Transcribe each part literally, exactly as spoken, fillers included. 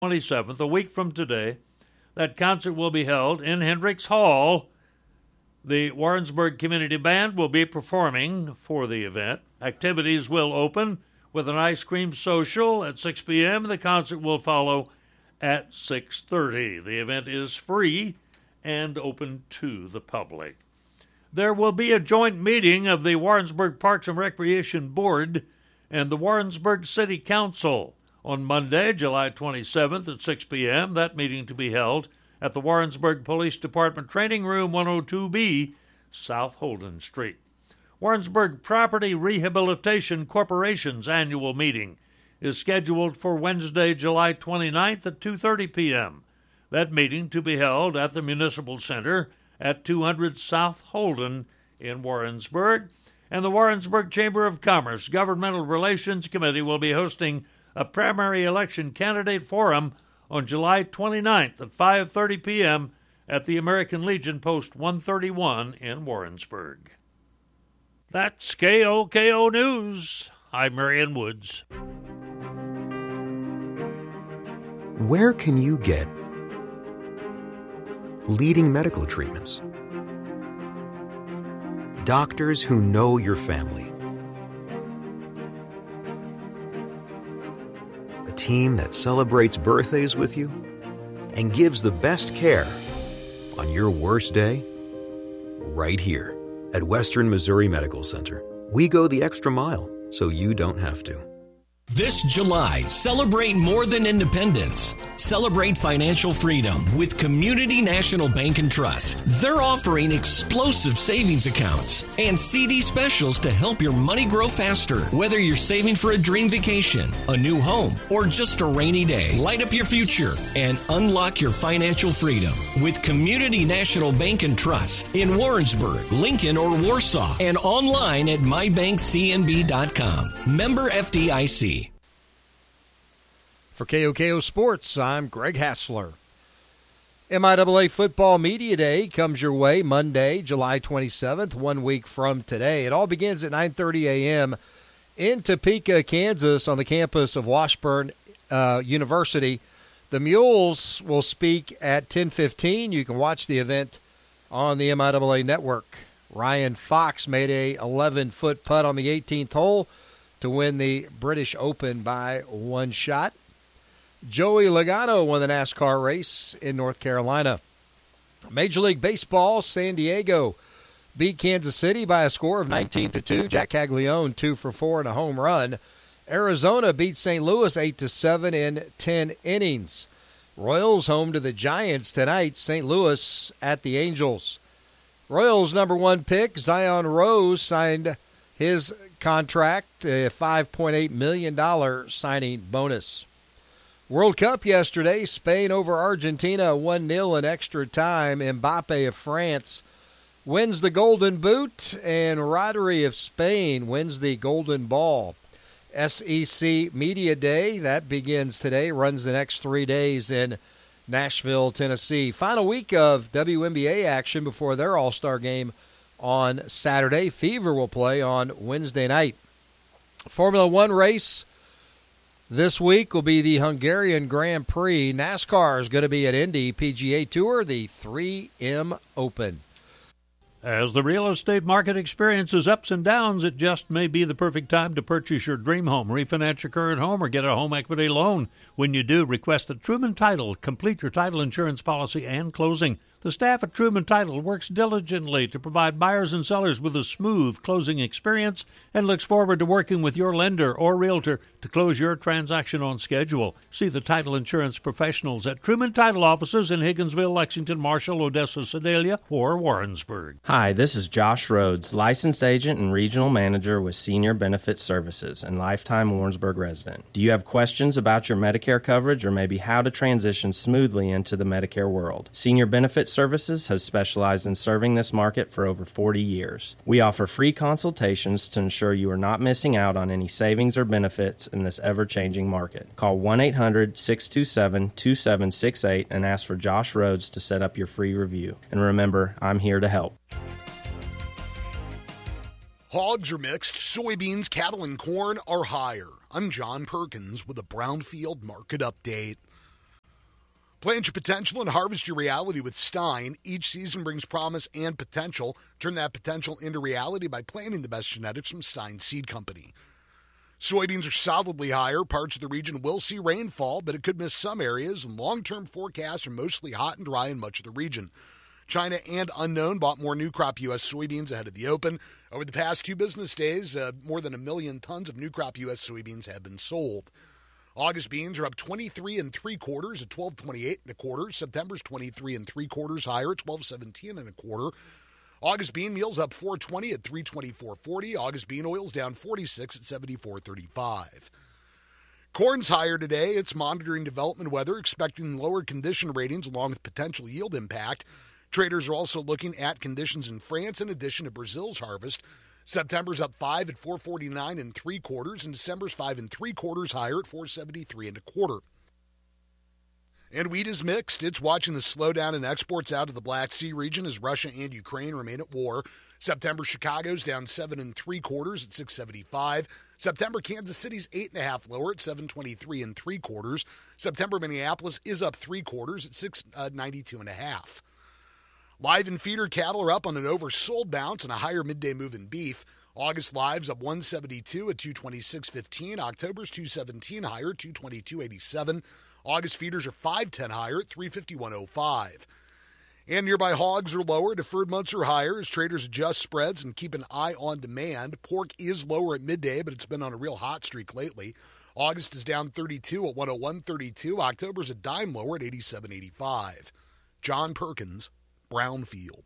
twenty-seventh, a week from today. That concert will be held in Hendricks Hall. The Warrensburg Community Band will be performing for the event. Activities will open with an ice cream social at six p.m. The concert will follow at six thirty. The event is free and open to the public. There will be a joint meeting of the Warrensburg Parks and Recreation Board and the Warrensburg City Council on Monday, July twenty-seventh at six p.m. That meeting to be held at the Warrensburg Police Department Training Room, one oh two B, South Holden Street. Warrensburg Property Rehabilitation Corporation's annual meeting is scheduled for Wednesday, July twenty-ninth at two thirty p.m. That meeting to be held at the Municipal Center at two hundred South Holden in Warrensburg. And the Warrensburg Chamber of Commerce Governmental Relations Committee will be hosting a primary election candidate forum on July twenty-ninth at five thirty p.m. at the American Legion Post one thirty-one in Warrensburg. That's K O K O News. I'm Marion Woods. Where can you get leading medical treatments? Doctors who know your family. A team that celebrates birthdays with you and gives the best care on your worst day right here at Western Missouri Medical Center. We go the extra mile so you don't have to. This July, celebrate more than independence. Celebrate financial freedom with Community National Bank and Trust. They're offering explosive savings accounts and C D specials to help your money grow faster. Whether you're saving for a dream vacation, a new home, or just a rainy day, light up your future and unlock your financial freedom with Community National Bank and Trust in Warrensburg, Lincoln, or Warsaw, and online at my bank c n b dot com. Member F D I C. For K O K O Sports, I'm Greg Hassler. M I A A Football Media Day comes your way Monday, July twenty-seventh, one week from today. It all begins at nine thirty a.m. in Topeka, Kansas, on the campus of Washburn uh, University. The Mules will speak at ten fifteen. You can watch the event on the M I A A network. Ryan Fox made a eleven-foot putt on the eighteenth hole to win the British Open by one shot. Joey Logano won the NASCAR race in North Carolina. Major League Baseball, San Diego beat Kansas City by a score of nineteen to two. Jack Caglione, two for four and a home run. Arizona beat Saint Louis eight to seven in ten innings. Royals home to the Giants tonight. Saint Louis at the Angels. Royals number one pick, Zion Rose, signed his contract, a five point eight million dollars signing bonus. World Cup yesterday, Spain over Argentina, one nil in extra time. Mbappe of France wins the Golden Boot, and Rodri of Spain wins the Golden Ball. S E C Media Day, that begins today, runs the next three days in Nashville, Tennessee. Final week of W N B A action before their All-Star game on Saturday. Fever will play on Wednesday night. Formula One race this week will be the Hungarian Grand Prix. NASCAR is going to be at Indy. P G A Tour, the three M Open. As the real estate market experiences ups and downs, it just may be the perfect time to purchase your dream home, refinance your current home, or get a home equity loan. When you do, request a Truman Title. Complete your title insurance policy and closing. The staff at Truman Title works diligently to provide buyers and sellers with a smooth closing experience and looks forward to working with your lender or realtor to close your transaction on schedule. See the title insurance professionals at Truman Title offices in Higginsville, Lexington, Marshall, Odessa, Sedalia, or Warrensburg. Hi, this is Josh Rhodes, licensed agent and regional manager with Senior Benefits Services and lifetime Warrensburg resident. Do you have questions about your Medicare coverage or maybe how to transition smoothly into the Medicare world? Senior Benefits Services has specialized in serving this market for over forty years. We offer free consultations to ensure you are not missing out on any savings or benefits in this ever-changing market. Call one eight hundred, six two seven, two seven six eight and ask for Josh Rhodes to set up your free review. And remember, I'm here to help. Hogs are mixed, soybeans, cattle, and corn are higher. I'm John Perkins with a Brownfield Market Update. Plant your potential and harvest your reality with Stein. Each season brings promise and potential. Turn that potential into reality by planting the best genetics from Stein Seed Company. Soybeans are solidly higher. Parts of the region will see rainfall, but it could miss some areas, and long-term forecasts are mostly hot and dry in much of the region. China and Unknown bought more new crop U S soybeans ahead of the open. Over the past two business days, uh, more than a million tons of new crop U S soybeans have been sold. August beans are up twenty-three and three quarters at twelve twenty-eight and a quarter. September's twenty-three and three quarters higher at twelve seventeen and a quarter. August bean meal's up four twenty at three twenty-four forty. August bean oil's down forty-six at seventy-four thirty-five. Corn's higher today. It's monitoring development weather, expecting lower condition ratings along with potential yield impact. Traders are also looking at conditions in France in addition to Brazil's harvest. September's up five at four forty-nine and three quarters, and December's five and three quarters higher at four seventy-three and a quarter. And wheat is mixed. It's watching the slowdown in exports out of the Black Sea region as Russia and Ukraine remain at war. September Chicago's down seven and three quarters at six seventy-five. September Kansas City's eight and a half lower at seven twenty-three and three quarters. September Minneapolis is up three quarters at six ninety-two and a half. Live and feeder cattle are up on an oversold bounce and a higher midday move in beef. August live's up one seventy-two at two twenty-six fifteen. October's two seventeen higher, two twenty-two eighty-seven. August feeders are five ten higher at three fifty-one oh five. And nearby hogs are lower. Deferred months are higher as traders adjust spreads and keep an eye on demand. Pork is lower at midday, but it's been on a real hot streak lately. August is down thirty-two at one oh one thirty-two. October's a dime lower at eighty-seven eighty-five. John Perkins, Brownfield.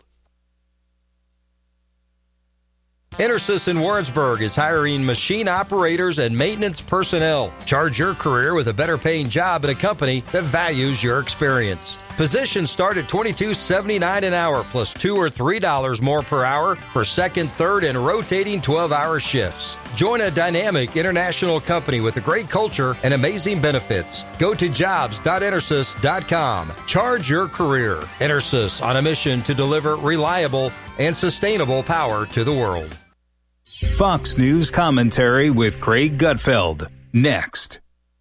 Intersys in Warrensburg is hiring machine operators and maintenance personnel. Charge your career with a better paying job at a company that values your experience. Positions start at twenty-two seventy-nine an hour plus two or three dollars more per hour for second, third, and rotating twelve-hour shifts. Join a dynamic international company with a great culture and amazing benefits. Go to jobs dot intersys dot com. Charge your career. Intersys, on a mission to deliver reliable and sustainable power to the world. Fox News commentary with Craig Gutfeld. Next.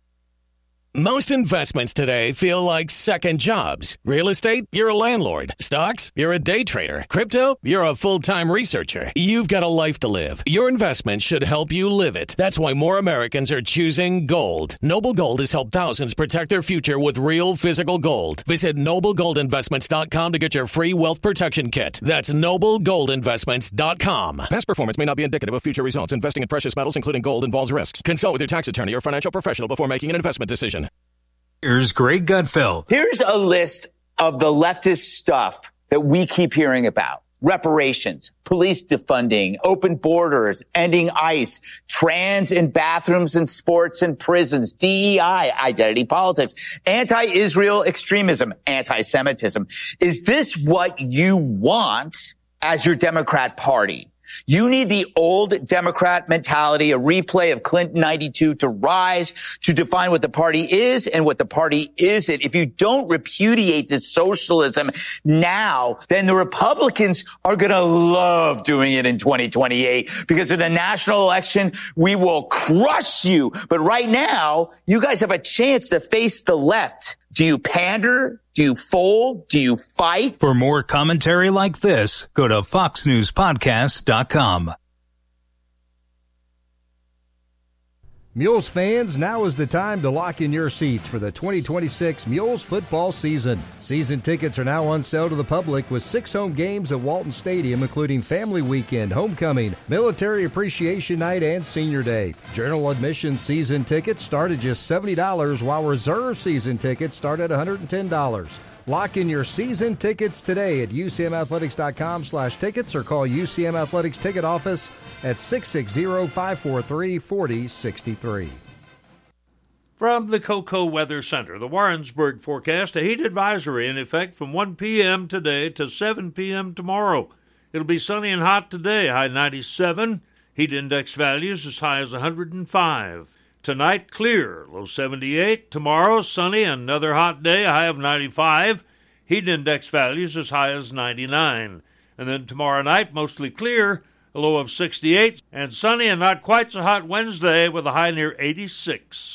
Most investments today feel like second jobs. Real estate, you're a landlord. Stocks, you're a day trader. Crypto, you're a full-time researcher. You've got a life to live. Your investment should help you live it. That's why more Americans are choosing gold. Noble Gold has helped thousands protect their future with real physical gold. Visit noble gold investments dot com to get your free wealth protection kit. That's noble gold investments dot com. Past performance may not be indicative of future results. Investing in precious metals, including gold, involves risks. Consult with your tax attorney or financial professional before making an investment decision. Here's Greg Gutfeld. Here's a list of the leftist stuff that we keep hearing about. Reparations, police defunding, open borders, ending ICE, trans in bathrooms and sports and prisons, D E I, identity politics, anti-Israel extremism, anti-Semitism. Is this what you want as your Democrat Party? You need the old Democrat mentality, a replay of Clinton ninety-two to rise, to define what the party is and what the party isn't. If you don't repudiate this socialism now, then the Republicans are going to love doing it in twenty twenty-eight because in the national election, we will crush you. But right now, you guys have a chance to face the left. Do you pander? Do you fold? Do you fight? For more commentary like this, go to fox news podcast dot com. Mules fans, now is the time to lock in your seats for the twenty twenty-six Mules football season. Season tickets are now on sale to the public with six home games at Walton Stadium, including Family Weekend, Homecoming, Military Appreciation Night, and Senior Day. General admission season tickets start at just seventy dollars, while reserve season tickets start at one hundred ten dollars. Lock in your season tickets today at U C M athletics dot com slash tickets or call U C M Athletics Ticket Office at six six zero, five four three, four zero six three. From the Cocoa Weather Center, the Warrensburg forecast, a heat advisory in effect from one p.m. today to seven p.m. tomorrow. It'll be sunny and hot today, high ninety-seven. Heat index values as high as one hundred five. Tonight, clear, low seventy-eight. Tomorrow, sunny, another hot day, a high of ninety-five. Heat index values as high as ninety-nine. And then tomorrow night, mostly clear, a low of sixty-eight. And sunny and not quite so hot Wednesday with a high near eighty-six.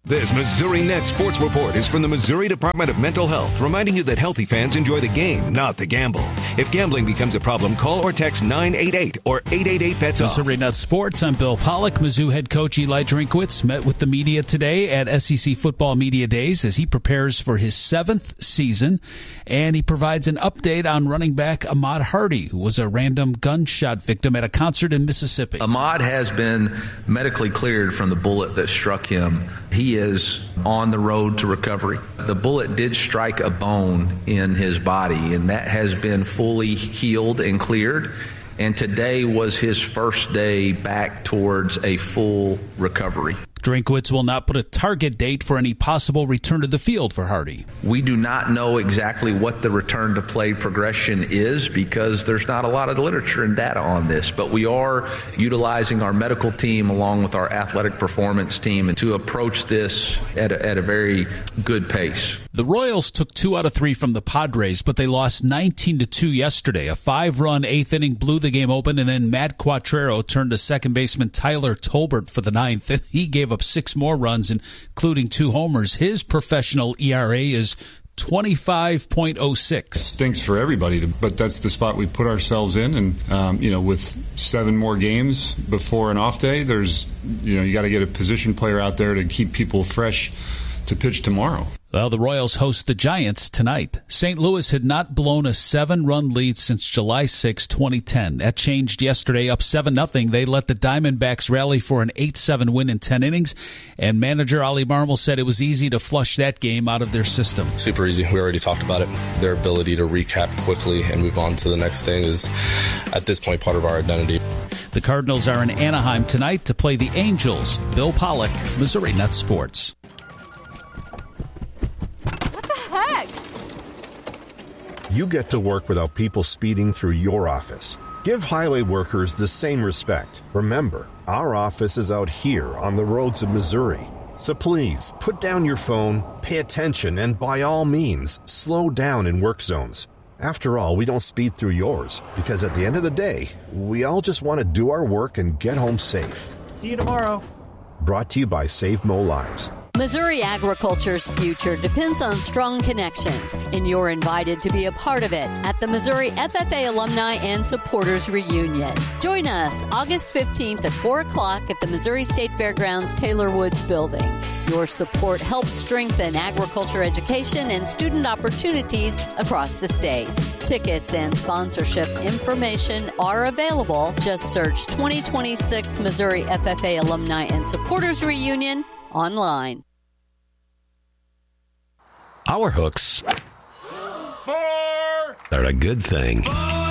This Missouri Net Sports Report is from the Missouri Department of Mental Health, reminding you that healthy fans enjoy the game, not the gamble. If gambling becomes a problem, call or text nine eight eight or eight eight eight bets off. Missouri Net Sports, I'm Bill Pollock. Mizzou head coach Eli Drinkwitz met with the media today at S E C Football Media Days as he prepares for his seventh season, and he provides an update on running back Ahmad Hardy, who was a random gunshot victim at a concert in Mississippi. Ahmad has been medically cleared from the bullet that struck him. He is on the road to recovery. The bullet did strike a bone in his body, and that has been fully healed and cleared. And today was his first day back towards a full recovery. Drinkwitz will not put a target date for any possible return to the field for Hardy. We do not know exactly what the return to play progression is because there's not a lot of literature and data on this, but we are utilizing our medical team along with our athletic performance team to approach this at a, at a very good pace. The Royals took two out of three from the Padres, but they lost nineteen to two yesterday. A five-run eighth inning blew the game open, and then Matt Quatrero turned to second baseman Tyler Tolbert for the ninth, and he gave up six more runs, including two homers. His professional E R A is twenty-five point oh six. Stinks for everybody, to, but that's the spot we put ourselves in. And um, you know, with seven more games before an off day, there's you know you got to get a position player out there to keep people fresh to pitch tomorrow. Well, the Royals host the Giants tonight. Saint Louis had not blown a seven-run lead since July sixth, twenty ten. That changed yesterday, up seven nothing. They let the Diamondbacks rally for an eight seven win in ten innings, and manager Ollie Marmol said it was easy to flush that game out of their system. Super easy. We already talked about it. Their ability to recap quickly and move on to the next thing is, at this point, part of our identity. The Cardinals are in Anaheim tonight to play the Angels. Bill Pollock, Missouri Net Sports. Heck? You get to work without people speeding through your office. Give highway workers the same respect. Remember, our office is out here on the roads of Missouri. So please, put down your phone, pay attention, and by all means, slow down in work zones. After all, we don't speed through yours, because at the end of the day, we all just want to do our work and get home safe. See you tomorrow. Brought to you by Save Mo Lives. Missouri agriculture's future depends on strong connections, and you're invited to be a part of it at the Missouri F F A Alumni and Supporters Reunion. Join us August fifteenth at four o'clock at the Missouri State Fairgrounds Taylor Woods Building. Your support helps strengthen agriculture education and student opportunities across the state. Tickets and sponsorship information are available. Just search twenty twenty-six Missouri F F A Alumni and Supporters Reunion online. Our hooks are a good thing.